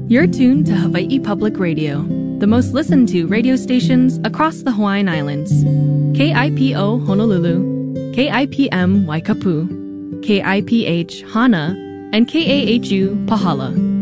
You're tuned to Hawaii Public Radio, the most listened to radio stations across the Hawaiian Islands. KIPO Honolulu, KIPM Waikapu, KIPH Hana, and KAHU Pahala.